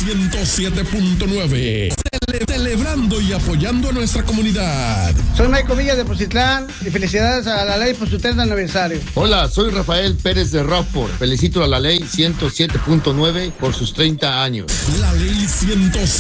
107.9. Celebrando y apoyando a nuestra comunidad. Soy Michael Villa de Poncitlán y felicidades a la ley por su 30 aniversario. Hola, soy Rafael Pérez de Rockford. Felicito a la ley 107.9 por sus 30 años. La ley 107.